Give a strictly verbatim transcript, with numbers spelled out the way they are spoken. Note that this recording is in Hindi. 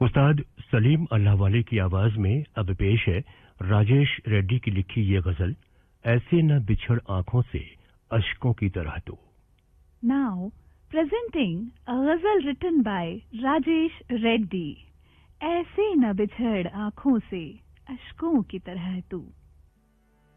उस्ताद सलीम अल्लाहवाले की आवाज में अब पेश है राजेश रेड्डी की लिखी ये गजल, ऐसे न बिछड़ आंखों से अश्कों की तरह तू। नाउ प्रेजेंटिंग अ गजल रिटन बाय राजेश रेड्डी, ऐसे न बिछड़ आंखों से अश्कों की तरह तू।